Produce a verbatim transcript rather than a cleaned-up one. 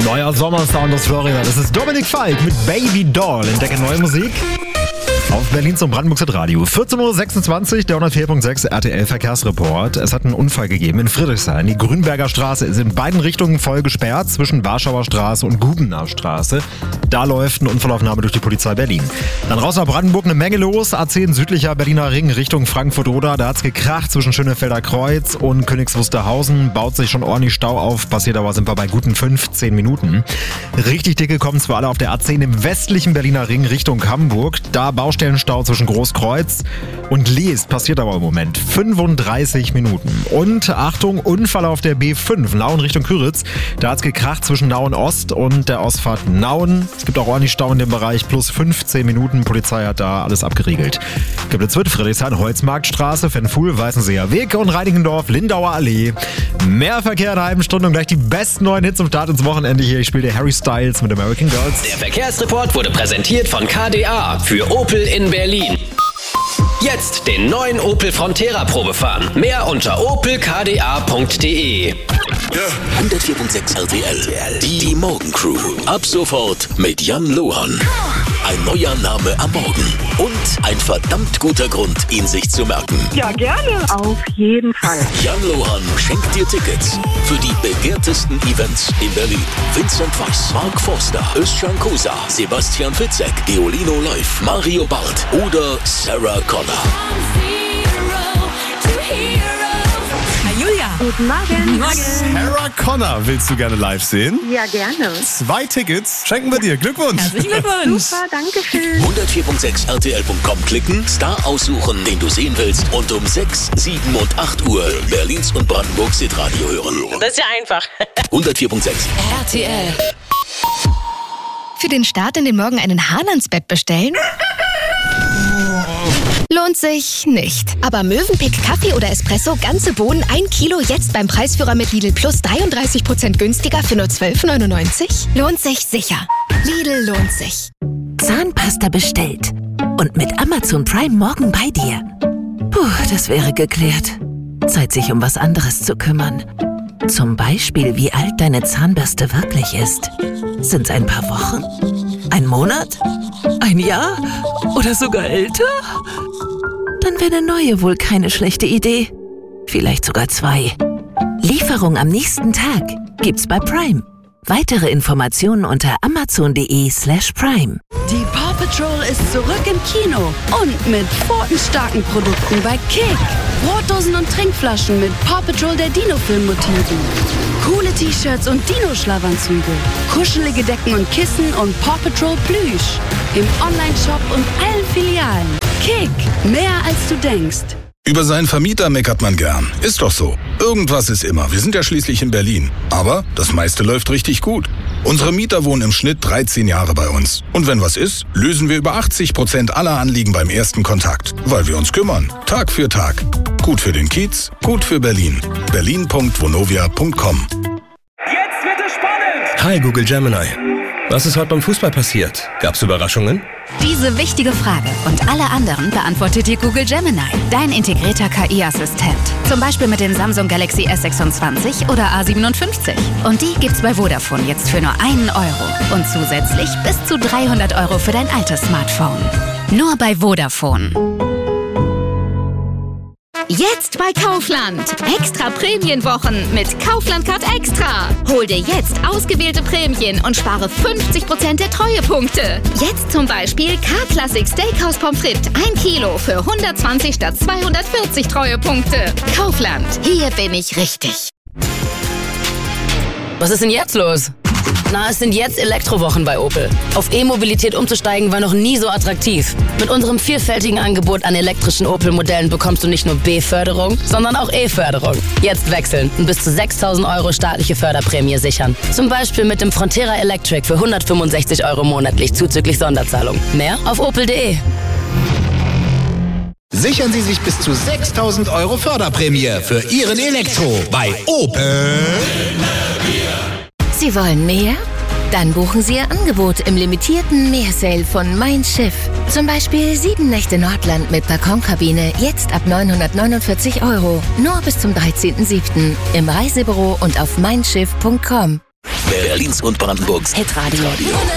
Neuer Sommersound aus Florida. Das ist Dominik Falk mit Baby Doll. Entdecke neue Musik auf Berlins und Brandenburgs Radio. vierzehn Uhr sechsundzwanzig, der hundertvier Komma sechs R T L Verkehrsreport. Es hat einen Unfall gegeben in Friedrichshain. Die Grünberger Straße ist in beiden Richtungen voll gesperrt, zwischen Warschauer Straße und Gubener Straße. Da läuft eine Unfallaufnahme durch die Polizei Berlin. Dann raus nach Brandenburg, eine Menge los. A zehn südlicher Berliner Ring Richtung Frankfurt-Oder. Da hat's gekracht zwischen Schönefelder Kreuz und Königs Wusterhausen. Baut sich schon ordentlich Stau auf. Passiert aber, sind wir bei guten fünfzehn Minuten. Richtig dicke kommt's für alle auf der A zehn im westlichen Berliner Ring Richtung Hamburg. Da Baustellenstau zwischen Großkreuz und Leest. Passiert aber im Moment fünfunddreißig Minuten. Und Achtung, Unfall auf der B fünf, Nauen Richtung Küritz. Da hat's gekracht zwischen Nauen Ost und der Ausfahrt Nauen. Es gibt auch ordentlich Stau in dem Bereich, plus fünfzehn Minuten. Polizei hat da alles abgeriegelt. Geblitzt wird Friedrichshain, Holzmarktstraße, Fenfuhl, Weißenseer Weg und Reinickendorf, Lindauer Allee. Mehr Verkehr in einer halben Stunde und gleich die besten neuen Hits zum Start ins Wochenende hier. Ich spiele dir Harry Styles mit American Girls. Der Verkehrsreport wurde präsentiert von K D A für Opel in Berlin. Jetzt den neuen Opel Frontera Probe fahren. Mehr unter opel k d a punkt d e. hundertvier Komma sechs R T L. Die Morgencrew. Ab sofort mit Jan Lohan. Ein neuer Name am Morgen. Und ein verdammt guter Grund, ihn sich zu merken. Ja, gerne. Auf jeden Fall. Jan Lohan schenkt dir Tickets für die begehrtesten Events in Berlin. Vincent Weiss, Mark Forster, Özcan Kosa, Sebastian Fitzek, Geolino Live, Mario Barth oder Sarah Connor. Guten Morgen. Morgen. Sarah Connor willst du gerne live sehen? Ja, gerne. Zwei Tickets schenken wir dir. Glückwunsch. Herzlichen Glückwunsch. Super, danke schön. hundertvier Komma sechs R T L Punkt com klicken, Star aussuchen, den du sehen willst und um sechs, sieben und acht Uhr Berlins und Brandenburgs Hitradio hören. Das ist ja einfach. hundertvier Komma sechs R T L. Für den Start in den Morgen einen Hahn ans Bett bestellen? Lohnt sich nicht. Aber Mövenpick Kaffee oder Espresso, ganze Bohnen, ein Kilo, jetzt beim Preisführer mit Lidl Plus dreiunddreißig Prozent günstiger für nur zwölf neunundneunzig? Lohnt sich sicher. Lidl lohnt sich. Zahnpasta bestellt. Und mit Amazon Prime morgen bei dir. Puh, das wäre geklärt. Zeit, sich um was anderes zu kümmern. Zum Beispiel, wie alt deine Zahnbürste wirklich ist. Sind's ein paar Wochen? Ein Monat? Ein Jahr? Oder sogar älter? Dann wäre eine neue wohl keine schlechte Idee. Vielleicht sogar zwei. Lieferung am nächsten Tag gibt's bei Prime. Weitere Informationen unter amazon.de slash prime. Die Paw Patrol ist zurück im Kino und mit pfotenstarken Produkten bei Kick. Brotdosen und Trinkflaschen mit Paw Patrol der Dino-Film-Motiven. Coole T-Shirts und Dino-Schlafanzüge. Kuschelige Decken und Kissen und Paw Patrol Plüsch. Im Online-Shop und allen Filialen. Kick, mehr als du denkst. Über seinen Vermieter meckert man gern. Ist doch so. Irgendwas ist immer. Wir sind ja schließlich in Berlin. Aber das meiste läuft richtig gut. Unsere Mieter wohnen im Schnitt dreizehn Jahre bei uns. Und wenn was ist, lösen wir über achtzig Prozent aller Anliegen beim ersten Kontakt. Weil wir uns kümmern. Tag für Tag. Gut für den Kiez, gut für Berlin. berlin punkt vonovia punkt com. Jetzt wird es spannend. Hi Google Gemini. Was ist heute beim Fußball passiert? Gab's Überraschungen? Diese wichtige Frage und alle anderen beantwortet dir Google Gemini, dein integrierter K I-Assistent. Zum Beispiel mit dem Samsung Galaxy S sechsundzwanzig oder A siebenundfünfzig. Und die gibt's bei Vodafone jetzt für nur einen Euro. Und zusätzlich bis zu dreihundert Euro für dein altes Smartphone. Nur bei Vodafone. Jetzt bei Kaufland. Extra Prämienwochen mit Kaufland Card Extra. Hol dir jetzt ausgewählte Prämien und spare fünfzig Prozent der Treuepunkte. Jetzt zum Beispiel K-Classic Steakhouse Pommes frites ein Kilo für hundertzwanzig statt zweihundertvierzig Treuepunkte. Kaufland. Hier bin ich richtig. Was ist denn jetzt los? Na, es sind jetzt Elektrowochen bei Opel. Auf E-Mobilität umzusteigen war noch nie so attraktiv. Mit unserem vielfältigen Angebot an elektrischen Opel-Modellen bekommst du nicht nur B-Förderung, sondern auch E-Förderung. Jetzt wechseln und bis zu sechstausend Euro staatliche Förderprämie sichern. Zum Beispiel mit dem Frontera Electric für hundertfünfundsechzig Euro monatlich zuzüglich Sonderzahlung. Mehr auf opel punkt de. Sichern Sie sich bis zu sechstausend Euro Förderprämie für Ihren Elektro bei Opel. Sie wollen mehr? Dann buchen Sie Ihr Angebot im limitierten Meersale von Mein Schiff. Zum Beispiel sieben Nächte Nordland mit Balkonkabine, jetzt ab neunhundertneunundvierzig Euro. Nur bis zum dreizehnten siebten im Reisebüro und auf mein schiff punkt com. Berlins und Brandenburgs Hitradio. Radio.